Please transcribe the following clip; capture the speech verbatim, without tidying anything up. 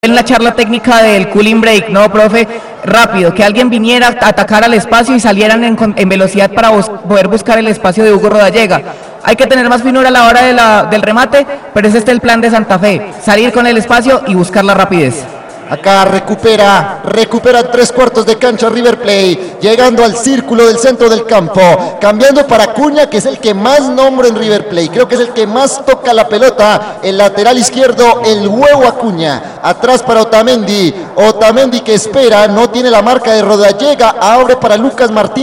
En la charla técnica del cooling break, ¿no, profe? Rápido, que alguien viniera a atacar al espacio y salieran en, en velocidad para bus poder buscar el espacio de Hugo Rodallega. Hay que tener más finura a la hora de la, del remate, pero es este el plan de Santa Fe, salir con el espacio y buscar la rapidez. Acá recupera, recupera tres cuartos de cancha River Plate, llegando al círculo del centro del campo, cambiando para Acuña, que es el que más nombra en River Plate, creo que es el que más toca la pelota, el lateral izquierdo, el huevo Acuña, atrás para Otamendi, Otamendi que espera, no tiene la marca de Rodallega, abre para Lucas Martínez.